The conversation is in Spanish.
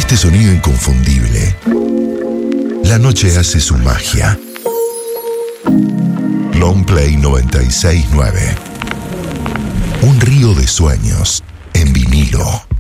este sonido inconfundible, la noche hace su magia. Long Play 96.9. Un río de sueños en vinilo.